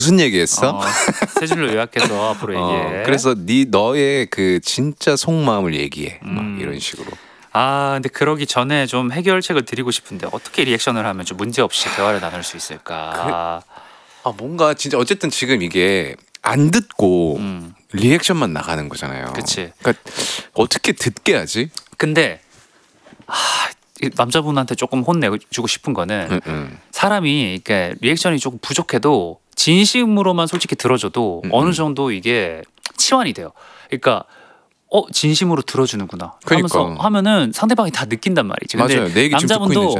무슨 얘기했어? 세 줄로 요약해서 앞으로 얘기해. 그래서 너의 그 진짜 속마음을 얘기해. 막 이런 식으로. 근데 그러기 전에 좀 해결책을 드리고 싶은데 어떻게 리액션을 하면 좀 문제 없이 대화를 나눌 수 있을까? 뭔가 진짜 어쨌든 지금 이게 안 듣고 리액션만 나가는 거잖아요. 그치. 그러니까 어떻게 듣게 하지? 근데 이 남자분한테 조금 혼내주고 싶은 거는 사람이 이렇게 리액션이 조금 부족해도 진심으로만 솔직히 들어줘도 어느 정도 이게 치환이 돼요. 그러니까 진심으로 들어주는구나 하면서 그러니까. 하면은 상대방이 다 느낀단 말이지. 근데 맞아요. 내 얘기 지금 듣고 있는 남자분도